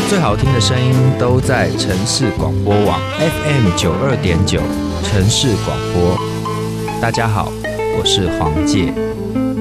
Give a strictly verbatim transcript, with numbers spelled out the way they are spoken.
最好听的声音都在城市广播网 F M 九二点九城市广播。大家好，我是黄介。